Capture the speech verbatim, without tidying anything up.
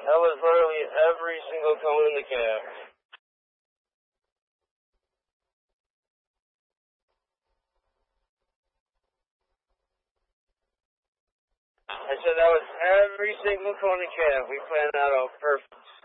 That was literally every single cone in the camp. I said that was every single cone in camp. We planned out a perfect